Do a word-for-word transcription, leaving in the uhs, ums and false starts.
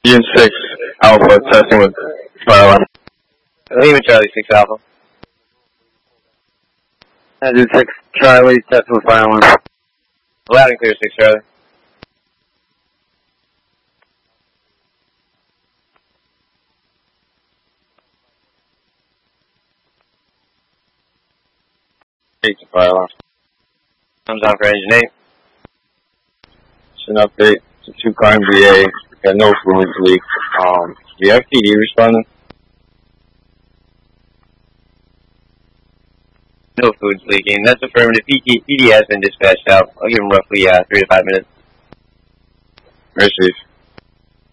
Union six Alpha testing with fire alarm. Lima Charlie six Alpha. Engine six Charlie testing with fire alarm. Loud and clear six Charlie. Eight to fire alarm. Comes on for engine eight. Just an update. It's a two car M B A. Got no fluids leak. Um, do you have P D responding? No fluids leaking. That's affirmative. P D, P D has been dispatched out. I'll give him roughly uh, three to five minutes. Received.